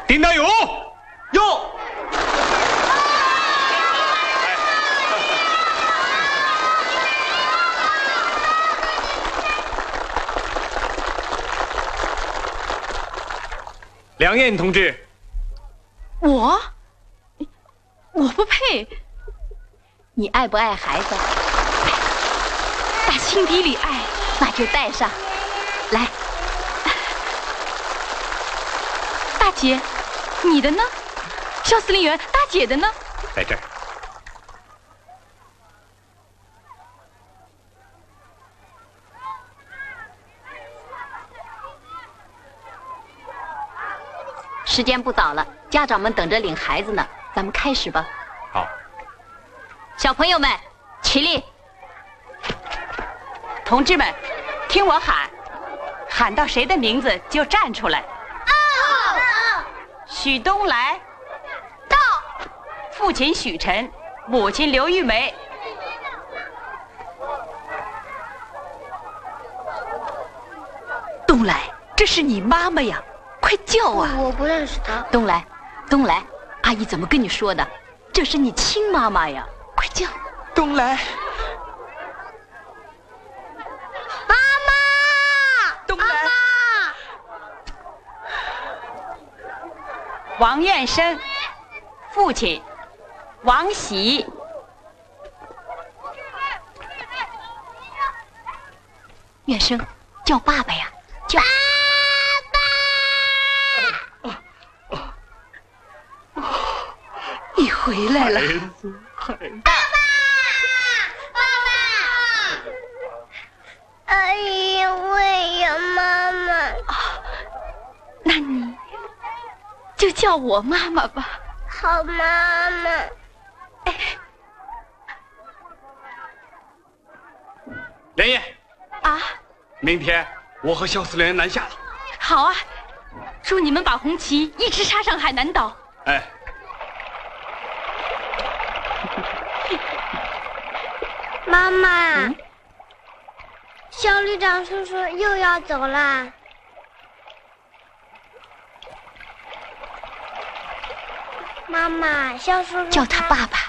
丁大勇， 哟。 梁燕同志， 我不配。你爱不爱孩子？打心底里爱，那就带上。来，大姐，你的呢？肖司令员，大姐的呢？ 在这儿。 时间不早了，家长们等着领孩子呢，咱们开始吧。 好， 小朋友们，起立！ 同志们，听我喊，喊到谁的名字就站出来。许东来，到。父亲许晨，母亲刘玉梅。 东来，这是你妈妈呀！快叫啊！ 我不认识她。 东来，东来，阿姨怎么跟你说的？这是你亲妈妈呀！快叫！ 东来， 妈妈， 东来， 王彦生，父亲王喜。 远生，叫爸爸呀！叫。你回来了， 爸爸，阿姨，我也要妈妈。 那你就叫我妈妈吧。 好，妈妈。 连夜啊， 明天我和肖司令南下了。 好啊，祝你们把红旗一直插上海南岛。 哎。 妈妈，肖旅长叔叔又要走啦。妈妈，肖叔叔叫他爸爸。